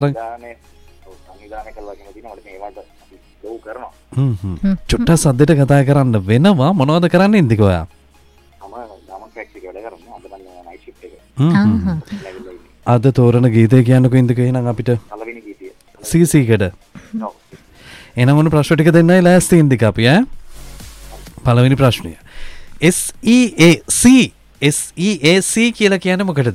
සංවිධානය කළා කියන දින වල මේවට අපි ලෝක කරනවා. චුට්ටක් සද්දෙට කතා කරන්න වෙනවා. මොනවද කරන්නේ ඉන්දික ඔයා? මම ෆැක්ටරි වැඩ කරනවා. අද මම නයිට් ෂිෆ්ට් එක. අද තෝරන ගීතය කියන්නකෝ ඉන්දික එහෙනම් අපිට. පළවෙනි ගීතය. සීසීකඩ. එහෙනම් මොන ප්‍රශ්න ටික දෙන්නයි ලෑස්ති ඉන්දික අපි ඈ. පළවෙනි ප්‍රශ්නය. SEAC කියලා කියන්නේ මොකටද?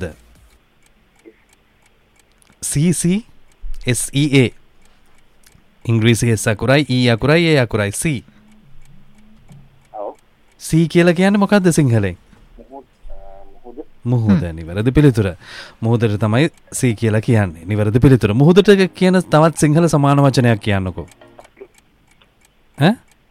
SEA ඉංග්‍රීසි S අකුරයි E අකුරයි A අකුරයි C. ඔව්. C කියලා කියන්නේ මොකක්ද සිංහලෙන්? මුහුද. නිවැරදි පිළිතුර. මුහුදට තමයි C කියලා කියන්නේ. නිවැරදි පිළිතුර. මුහුදට කියන තවත් සිංහල සමාන වචනයක් කියන්නකෝ. ඈ?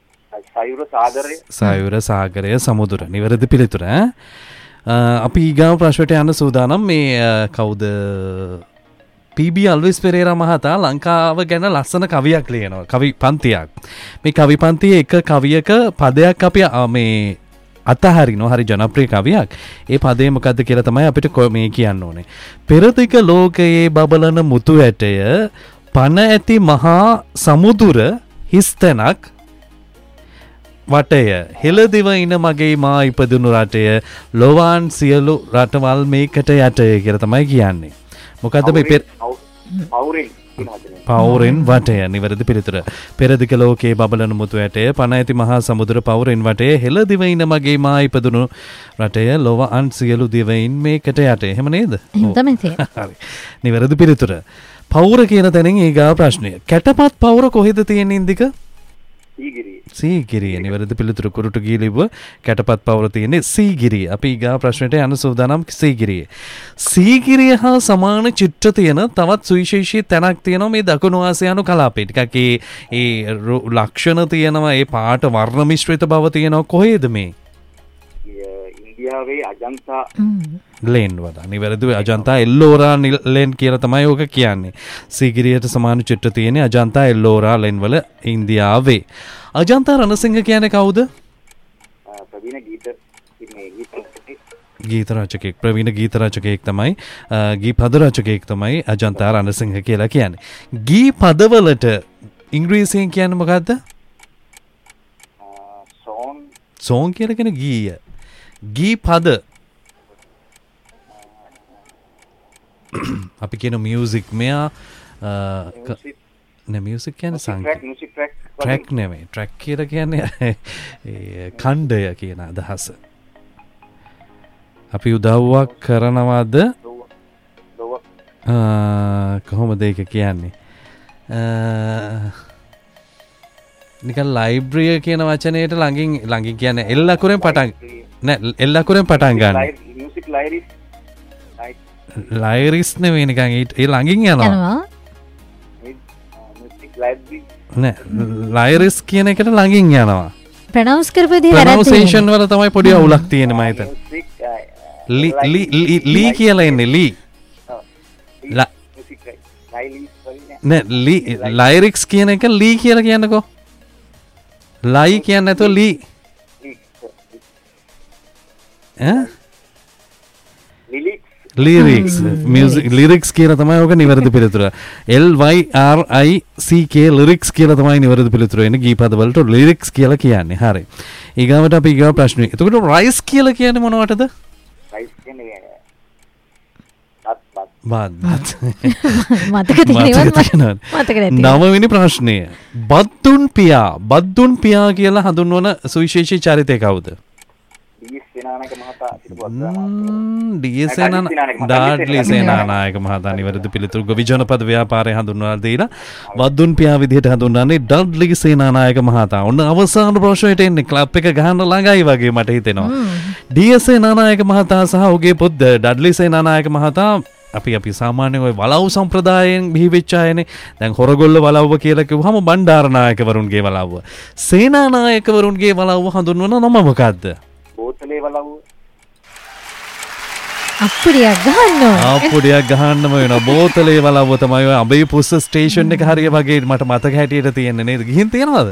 සයුර සාගරය සමුදුර. නිවැරදි පිළිතුර. අපි ඊගාව ප්‍රශ්නයට යන්න සූදානම්. මේ කවුද? PB අල්විස් පෙරේරා මහතා ලංකාව ගැන ලස්සන කවියක් ලියනවා. කවි පන්තියක්. මේ කවි පන්තියේ එක කවියක පදයක් අපි මේ අතහරිනවා. හරි ජනප්‍රිය කවියක්. ඒ පදේ මොකද්ද කියලා තමයි අපිට මේ කියන්න ඕනේ. පෙරදිග ලෝකයේ බබලන මුතු ඇටය පන ඇති මහා සමුදුර හිස්තැනක් වටය හෙළදිව ඉන මගේ මා ඉපදුණු රටය ලොවාන් සියලු රටවල් මේකට යටය කියලා තමයි කියන්නේ. මොකද්ද මේ පවුරෙන් වටය? නිවැරදි පිළිතුර. පෙරදිග ලෝකයේ බබලන මුතු ඇටය පන ඇති මහා සමුදුර පවුරෙන් වටය හෙළදිව ඉන මගේ මා ඉපදුණු රටය ලොවාන් සියලු දිවයින් මේකට යටය. එහෙම නේද? හරි. නිවැරදි පිළිතුර. පවුර කියන තැනින් ඊගා ප්‍රශ්නය. කැටපත් පවුර කොහෙද තියෙන්නේ ඉන්දික? සීගිරිය. නිවැරදි පිළිතුර. කුරුටු ගීලිව කැටපත් පවුර තියෙන්නේ සීගිරිය. අපි ඊගා ප්‍රශ්නෙට යන සූදානම් සීගිරිය. සීගිරිය හා සමාන චිත්‍ර තියෙන තවත් සුවිශේෂී තැනක් තියෙනවා මේ දකුණු ආසියානු කලාපේ. ටිකක් ඒ ලක්ෂණ තියෙනවා. ඒ පාට වර්ණ මිශ්‍රිත බව තියෙනවා. කොහෙද මේ? ඉන්දියාවේ අජන්තා ලේන් වල. නිවැරදිව අජන්තා එල්ලෝරා ලේන් කියලා තමයි ඕක කියන්නේ. සීගිරියට සමාන චිත්‍ර තියෙන්නේ අජන්තා එල්ලෝරා ලේන් වල ඉන්දියාවේ. අජන්තා රණසිංහ කියන්නේ කවුද? ප්‍රවීණ ගීත රචකයෙක්. ප්‍රවීණ ගීත රචකයෙක් තමයි. ගී පද රචකයෙක් තමයි අජන්තා රණසිංහ කියලා කියන්නේ. ගී පදවලට ඉංග්‍රීසියෙන් කියන්නේ මොකද්ද? සෝන් කියලා කියන ගීය. ගී පද අපි කියන මියුසික් මෙයා මියුසික් කියන්නේ සංගීත ට්‍රැක් නෙමෙයි. ට්‍රැක් කියලා කියන්නේ ඛණ්ඩය කියන අදහස. අපි උදව්වක් කරනවද? කොහොමද ඒක කියන්නේ? නිකන් ලයිබ්‍රරිය කියන වචනයට ළඟින් කියන්නේ එල් අකුරෙන් පටන් නෑ එල් අකුරෙන් පටන් ගන්න. මියුසික් ලයිරිස් ලයිරිස් නෙවෙයි නිකන් ඒ ළඟින් යනවා. මියුසික් ලයිබ්‍රරි නෑ ලයිරිස් කියන එකට ළඟින් යනවා. ප්‍රොනවුන්ස් කරපේදී වැරද්ද. ප්‍රොනවුන්සේෂන් වල තමයි පොඩි අවුලක් තියෙන්නේ මම හිතන්නේ. ලී කියලා එන්නේ ලී. නෑ ලයිරික්ස් කියන එක ලී කියලා කියන්නකෝ. ලයි කියන්නේ නැතුව ලී. ලිරික්ස් මියුසික් ලිරික්ස් කියලා තමයි ඔක නිවැරදි පිළිතුර. LYRICK ලිරික්ස් කියලා තමයි නිවැරදි පිළිතුර එන්නේ. ගීපද වලට ලිරික්ස් කියලා කියන්නේ. හරි. ඊගාවට අපි ඊගාව ප්‍රශ්නේ. එතකොට රයිස් කියලා කියන්නේ මොනවටද? රයිස් කියන්නේ බත්. මතක තියෙනවද? මතක නැති. නවවෙනි ප්‍රශ්නය. බද්දුන් පියා කියලා හඳුන්වන සුවිශේෂී චරිතය කවුද? ඩාඩ්ලි සේනානායක මහතා නිවැරදි පිළිතුරු. ගොවි ජනපද ව්‍යාපාරය හඳුන්වලා දීලා බද්දුන් පියා විදිහට හඳුන්වන්නේ ඩාඩ්ලි සේනානායක මහතා. ඔන්න අවසාන ප්‍රශ්නෙට එන්නේ. ක්ලබ් එක ගහන්න ළඟයි වගේ මට හිතෙනවා. ඩී.එස්. සේනානායක මහතා සහ ඔහුගේ පුත් ඩාඩ්ලි සේනානායක මහතා අපි සාමාන්‍යයෙන් ওই වලව් සම්ප්‍රදායෙන් බිහිවෙච්ච අයනේ. දැන් හොරගොල්ල වලව්ව කියලා කිව්වම බණ්ඩාරනායකවරුන්ගේ වලව්ව. සේනානායකවරුන්ගේ වලව්ව හඳුන්වන නම මොකද්ද? බෝතලේ වලව්ව. අප්පුඩියක් ගහන්නම වෙනවා. බෝතලේ වලව්ව තමයි ඔය අබේ පුස්ස ස්ටේෂන් එක හරිය වගේ මට මතක හැටියට තියෙන්නේ නේද? ගිහින් තියනවද?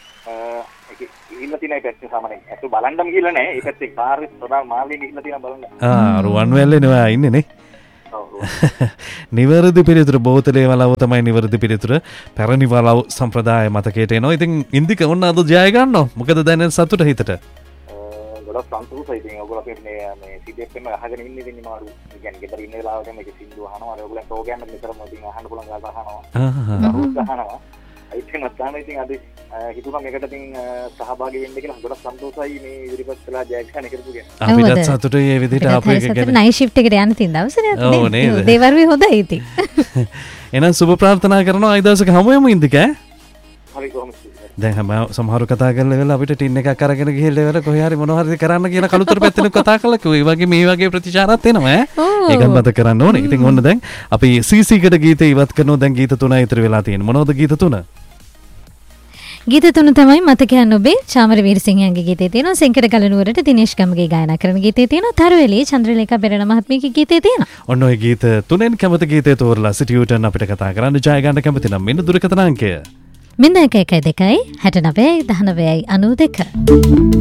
තියෙන පැත්තේ සාමාන්‍යයෙන් ඒක බලන්නම කියලා නෑ. ඒ පැත්තේ කාර්ය ප්‍රධාන මාර්ගයේ ගිහිල්ලා තියෙන බලන්න. රුවන්වැල්ලේ නේ ඔයා ඉන්නේ නේ. නිවැරදි පිළිතුර බෝතලේ වලව තමයි නිවැරදි පිළිතුර. පැරණි වලව සම්ප්‍රදාය මතකයට එනවා. ඉතින් ඉන්දික ඔන්න අද ජය ගන්නවා. මොකද දැනෙන සතුට හිතට? ගොඩක් සතුටුයි. ඉතින් ඔයගොල්ලෝ අපි මේ CDF එකම අහගෙන ඉන්නේ ඉතින් මාරු. කියන්නේ ගෙදර ඉන්න වෙලාවක මේක සින්දු අහනවා. ඔයගොල්ලෝ ප්‍රෝග්‍රෑම් එක විතරම ඉතින් අහන්න පුළුවන් ගාත අහනවා. අහනවා. ඉතින් අත්තාන ඉතින් අද හිතුවා මේකට ඉතින් සහභාගී වෙන්න කියලා ගොඩක් සතුටුයි මේ ඉදිරිපත් කළා ජය ගන්න කරපු ගැන. අපිට සතුටුයි මේ විදිහට ආපු එක ගැන. නයිට් ෂිෆ්ට් එකට යන්න තියෙන දවසනේ අද. දේවර්වි හොඳයි ඉතින්. එහෙනම් සුබ ප්‍රාර්ථනා කරනවා අයි දවසක හමු යමු ඉන්දික ඈ. හරි කොහොමද? දැන් හැම සමහරු කතා කරලා වෙලා අපිට ටින් එකක් අරගෙන ගිහිල්ලා වෙලා කොහේ හරි මොනවා හරි කරන්න කියලා කලුතර පැත්තෙන් කතා කළා කිව්වා. ඒ වගේ මේ වගේ ප්‍රතිචාරات එනවා ඈ. ඒකත් මත කරන්න ඕනේ. ඉතින් ඔන්න දැන් අපි CC කට ගීතේ ඉවත් කරනවා. දැන් ගීත 3 ඉතුරු වෙලා තියෙනවා. මොනවද ගීත 3? ගීත 3 තමයි මතකයන් ඔබේ චාමර වීරසිංහයන්ගේ ගීතේ තියෙනවා. සෙන්කඩ කලනුවරට දිනේෂ් ගමගේ ගායනා කරන ගීතේ තියෙනවා. තරුවෙලේ චන්ද්‍රලේඛා බෙරණ මහත්මියගේ ගීතේ තියෙනවා. ඔන්න ඔය ගීත 3න් කැමති ගීතේ තෝරලා සිටියුටන් අපිට කතා කරන්න ජය ගන්න කැමති නම් මෙන්න දුරකථන අංකය 0112 69 19 92